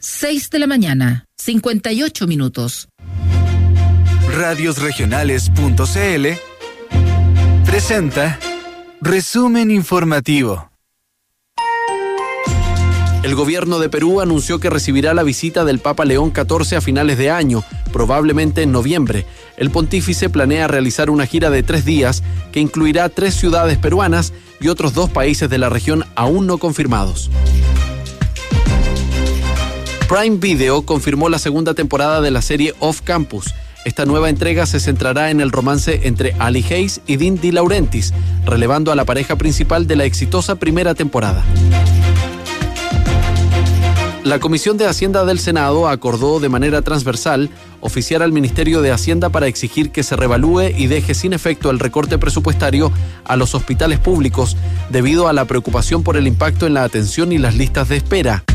6:00 58 minutos. Radiosregionales.cl presenta Resumen Informativo. El gobierno de Perú anunció que recibirá la visita del Papa León XIV a finales de año, probablemente en noviembre. El pontífice planea realizar una gira de 3 días que incluirá 3 ciudades peruanas y otros 2 países de la región aún no confirmados. Prime Video confirmó la segunda temporada de la serie Off Campus. Esta nueva entrega se centrará en el romance entre Ali Hayes y Dean De Laurentiis, relevando a la pareja principal de la exitosa primera temporada. La Comisión de Hacienda del Senado acordó de manera transversal oficiar al Ministerio de Hacienda para exigir que se revalúe y deje sin efecto el recorte presupuestario a los hospitales públicos debido a la preocupación por el impacto en la atención y las listas de espera.